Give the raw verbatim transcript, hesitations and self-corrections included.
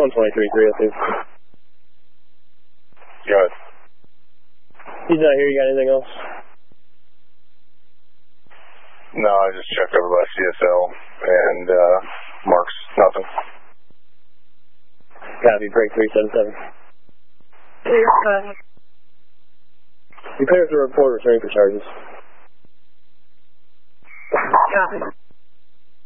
one twenty-three, three oh two. Go ahead. He's not here. You got anything else? No, I just checked over by C S L, and uh, Mark's nothing. Copy, break three seven seven. Prepare for report returning for charges. Copy.